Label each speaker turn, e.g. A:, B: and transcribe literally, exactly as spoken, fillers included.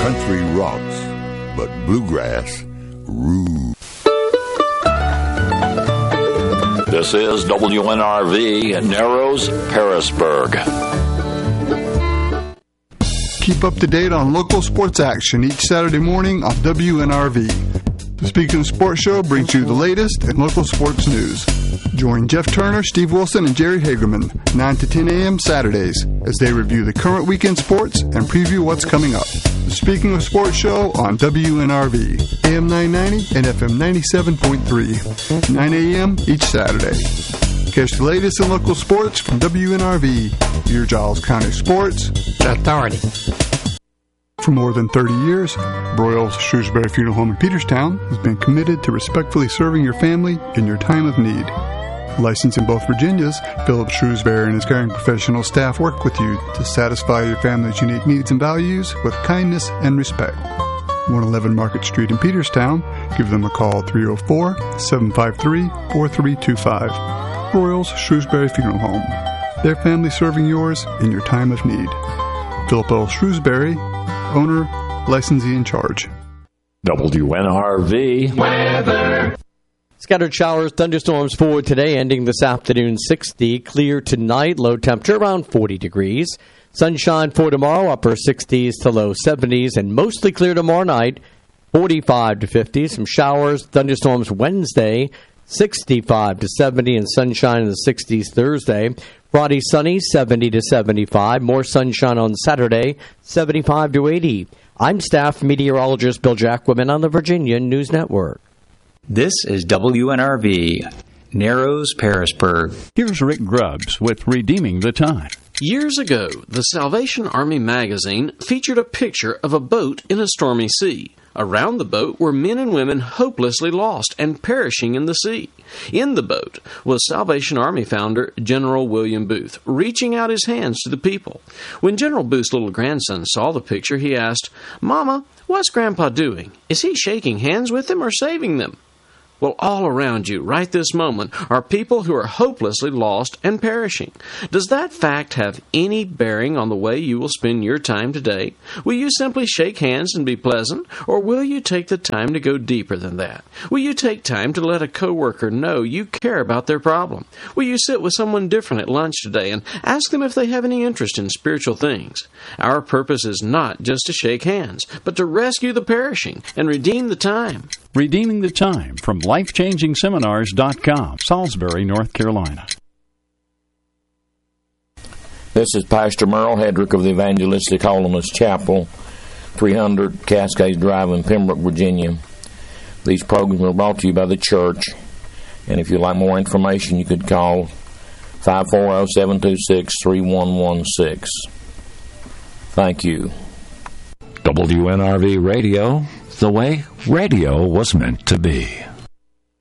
A: Country rocks, but bluegrass rules.
B: This is W N R V Narrows, Harrisburg.
C: Keep up to date on local sports action each Saturday morning on W N R V. The Speaking of Sports Show brings you the latest in local sports news. Join Jeff Turner, Steve Wilson, and Jerry Hagerman, nine to ten a.m. Saturdays, as they review the current weekend sports and preview what's coming up. The Speaking of Sports Show on W N R V, A M nine ninety and F M ninety-seven point three, nine a.m. each Saturday. Catch the latest in local sports from W N R V, your Giles County Sports Authority. For more than thirty years, Broyles Shrewsbury Funeral Home in Peterstown has been committed to respectfully serving your family in your time of need. Licensed in both Virginias, Philip Shrewsbury and his caring professional staff work with you to satisfy your family's unique needs and values with kindness and respect. one eleven Market Street in Peterstown. Give them a call at three oh four, seven five three, four three two five. Broyles Shrewsbury Funeral Home. Their family serving yours in your time of need. Philip L. Shrewsbury, owner, licensee in charge.
B: W N R V weather.
D: Scattered showers, thunderstorms for today, ending this afternoon sixty. Clear tonight, low temperature around forty degrees. Sunshine for tomorrow, upper sixties to low seventies, and mostly clear tomorrow night, forty-five to fifty. Some showers, thunderstorms Wednesday, sixty-five to seventy, and sunshine in the sixties Thursday. Friday sunny, seventy to seventy-five. More sunshine on Saturday, seventy-five to eighty. I'm staff meteorologist Bill Jacquemin on the Virginia News Network.
E: This is W N R V, Narrows, Harrisburg.
F: Here's Rick Grubbs with Redeeming the Time.
G: Years ago, the Salvation Army magazine featured a picture of a boat in a stormy sea. Around the boat were men and women hopelessly lost and perishing in the sea. In the boat was Salvation Army founder General William Booth, reaching out his hands to the people. When General Booth's little grandson saw the picture, he asked, "Mama, what's Grandpa doing? Is he shaking hands with them or saving them?" Well, all around you, right this moment, are people who are hopelessly lost and perishing. Does that fact have any bearing on the way you will spend your time today? Will you simply shake hands and be pleasant, or will you take the time to go deeper than that? Will you take time to let a coworker know you care about their problem? Will you sit with someone different at lunch today and ask them if they have any interest in spiritual things? Our purpose is not just to shake hands, but to rescue the perishing and redeem the time.
F: Redeeming the Time from life changing seminars dot com, Salisbury, North Carolina.
B: This is Pastor Merle Hedrick of the Evangelistic Holiness Chapel, three hundred Cascades Drive in Pembroke, Virginia. These programs are brought to you by the church, and if you'd like more information, you could call five four zero, seven two six, three one one six. Thank you.
H: W N R V Radio, the way radio was meant to be.